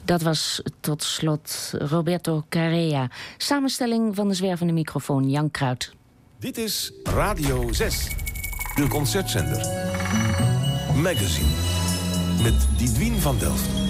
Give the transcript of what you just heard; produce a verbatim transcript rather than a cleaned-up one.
Dat was tot slot Roberto Carrea. Samenstelling van de zwervende microfoon Jan Kruid. Dit is Radio zes, de concertzender. Magazine. Met Didwien van Delft.